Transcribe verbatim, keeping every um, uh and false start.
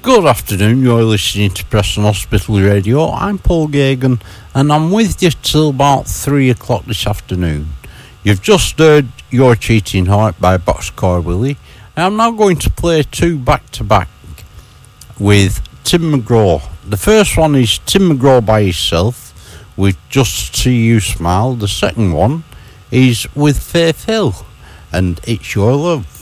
Good afternoon, you're listening to Preston Hospital Radio. I'm Paul Gagan and I'm with you till about three o'clock this afternoon. You've just heard Your Cheating Heart by Boxcar Willie, and I'm now going to play two back-to-back with Tim McGraw. The first one is Tim McGraw by himself with Just to See You Smile. The second one is with Faith Hill and It's Your Love.